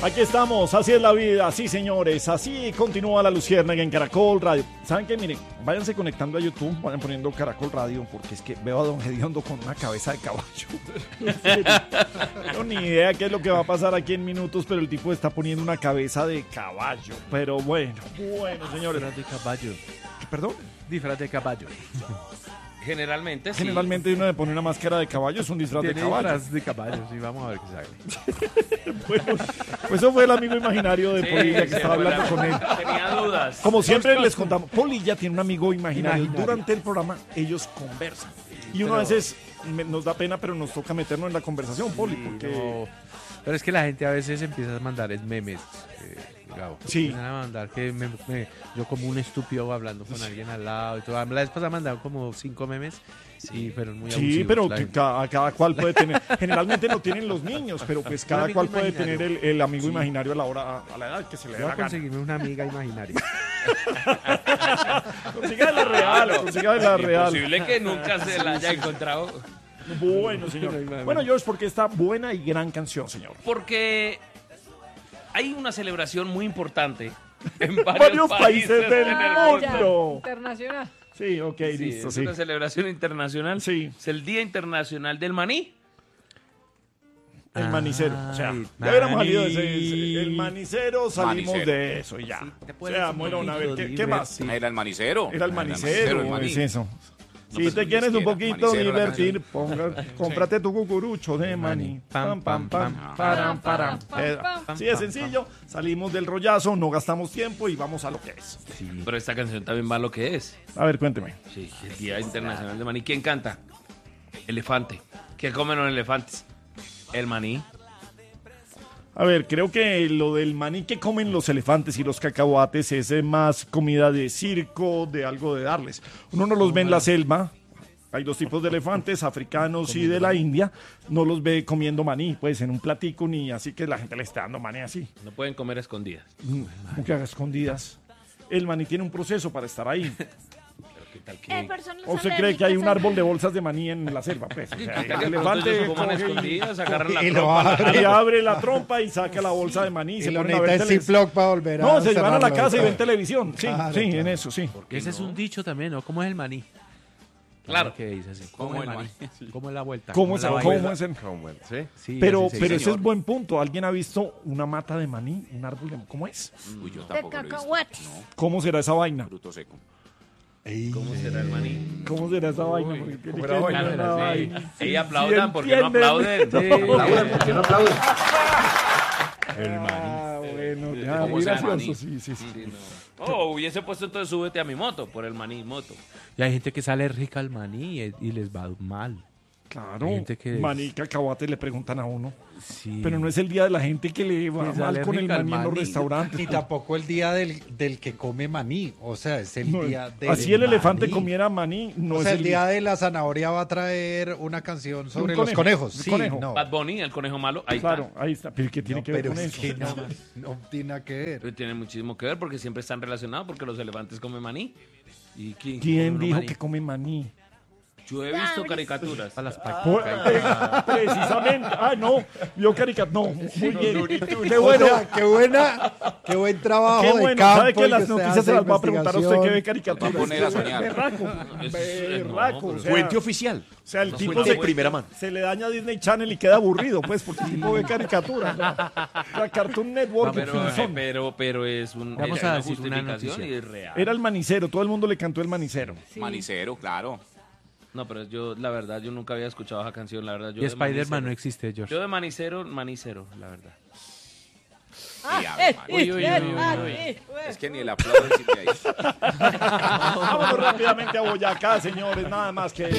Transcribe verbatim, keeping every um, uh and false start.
Aquí estamos, así es la vida, sí señores, así continúa la Luciérnaga en Caracol Radio. ¿Saben qué? Miren, váyanse conectando a YouTube, vayan poniendo Caracol Radio, porque es que veo a Don Gediondo con una cabeza de caballo. No tengo ni idea qué es lo que va a pasar aquí en minutos, pero el tipo está poniendo una cabeza de caballo. Pero bueno, bueno señores. Disfraz de caballo. ¿Perdón? Disfraz de caballo. Generalmente sí. Generalmente uno le pone una máscara de caballo, es un disfraz de caballo. Disfraz de caballo, sí, vamos a ver qué sale. Bueno, pues eso fue el amigo imaginario de Sí, Polilla que sí, estaba hablando bueno, con él. Tenía dudas. Como siempre les contamos, Polilla tiene un amigo imaginario. Imaginario. Durante el programa ellos conversan. Y uno Pero- a veces me- nos da pena, pero nos toca meternos en la conversación, Poli, Sí, porque... no. Pero es que la gente a veces empieza a mandar es memes, eh, Gabo. Sí. Empiezan a mandar que me- me- yo como un estúpido hablando con alguien al lado y todo. La vez pasada mandaron como cinco memes y fueron muy Sí, abusivos, pero la que gente. cada, cada cual puede tener... Generalmente no tienen los niños, pero pues cada amigo cual puede imaginario. tener el, el amigo imaginario a la hora, a la edad que se le dé Voy la a gana. conseguirme una amiga imaginaria. Consiga de la real, consiga de la real. Imposible que nunca se la haya encontrado. Bueno, señor. Bueno, George, porque esta buena y gran canción, señor. Porque hay una celebración muy importante en varios, Varios países del en el mundo. Internacional. Sí, ok, Sí, listo, es sí. una celebración internacional. Sí. Es el Día Internacional del Maní. El manicero. O sea, Ay, ya hubiéramos salido de ese, maní. ese- el manicero, salimos Manicero. de eso y ya. Sí, te o puedes sea, un bueno, a ver, poquito ¿qué, qué más? divertir. Era el manicero. Era el manicero, el maní. es eso. Si pues, te el quieres un disquera, poquito manicero, la divertir, ponga, cómprate tu cucurucho de maní. Pam, pam, pam, param, param. Eh, Así de sencillo, salimos del rollazo, no gastamos tiempo y vamos a lo que es. Pero esta canción también va a lo que es. A ver, cuénteme. Sí, el Día Internacional del Maní. ¿Quién canta? Elefante. ¿Qué comen los elefantes? El maní. A ver, creo que lo del maní que comen los elefantes y los cacahuates es eh, más comida de circo, de algo de darles. Uno no los ve en la selva. Hay dos tipos de elefantes, africanos y de la India. No los ve comiendo maní, pues en un platico ni así que la gente le está dando maní así. No pueden comer escondidas. Como que haga escondidas. El maní tiene un proceso para estar ahí. ¿Qué tal que- Eh, personas ¿O se cree que hay un árbol de bolsas de maní en la selva? Pues, o sea, ¿Qué tal el que pronto elefante ellos coman coge y- escondidas, agarran la y lo trompa, la abre. y jalan? abre la trompa y saca la bolsa de maní. Y Y se lo ponen a ver necesita en televisión. Ziploc para volver a No, se van a la cerrarlo. casa y ven televisión. Sí, Claro, sí, en claro. eso, sí. Ese es un dicho también, ¿no? ¿Cómo es el maní? Claro. ¿Qué dice así? ¿Cómo ¿Cómo es el el maní? maní? ¿Cómo es la vuelta? ¿Cómo, es, la cómo vaina? es el- ¿Sí? Sí, Pero, así se pero dice. ese es buen punto. ¿Alguien ha visto una mata de maní? ¿Un árbol de ¿Cómo es? Uy, yo De tampoco lo he visto. cacahuates. No, ¿Cómo será esa vaina? fruto seco. ¿Cómo será el maní? ¿Cómo será esa vaina? Porque tiene que Bueno, ser una sí. vaina. Sí, Sí, aplaudan, sí ¿por qué no entienden. aplauden? Sí. Aplaudan, ¿por qué no aplauden? Ah, bueno, ya, ¿Cómo muy será gracioso. maní? Sí, sí, sí. Oh, hubiese puesto entonces súbete a mi moto, por el maní moto. Y hay gente que sale rica al maní y, y les va mal. Claro, Hay gente que es- maní, cacahuate le preguntan a uno. Sí. Pero no es el día de la gente que le va Que mal sale con el rica el maní en los maní. restaurantes. Ni tampoco el día del, del que come maní. O sea, es el No, día del así el elefante maní. comiera maní, no O es sea, el el día de la zanahoria va a traer una canción sobre Un los conejo, conejos. un Sí, conejo. no. Bad Bunny, el conejo malo, ahí Claro, está. ahí está. Pero ¿qué tiene No, que ver pero con es eso? que no, no tiene nada que ver. Pero tiene muchísimo que ver porque siempre están relacionados porque los elefantes comen maní. ¿Y quién, ¿Quién come dijo maní? que come maní? Yo he visto caricaturas. Para las Por- prácticas. eh, precisamente. Ah, no. Vio caricatura. No, muy bien. Qué O bueno. sea, qué buena, qué buen trabajo Qué de bueno. campo. ¿Sabe que el las se noticias hace se las va a preguntar a usted que ve investigación. caricaturas? Va a poner a soñar. Berraco. Eso es- Berraco. no, o pero- sea, Fuente oficial. O sea, el No, tipo fuente se, de primera mano. se le daña a Disney Channel y queda aburrido, pues, porque el tipo ve caricaturas. ¿no? La Cartoon Network, pero, en fin, eh, son. pero, pero es un, Vamos es a una decir una justificación noticia. y es real. Era el manicero, todo el mundo le cantó el manicero. Manicero, claro. No, pero yo, la verdad, yo nunca había escuchado esa canción, la verdad. Yo Y de Spider-Man no manicero- existe, George. Yo de manicero, manicero, la verdad. Y Ave María. Uy, uy, uy, uy, uy. Es que ni el aplauso existe ahí. Vámonos rápidamente a Boyacá, señores, nada más que...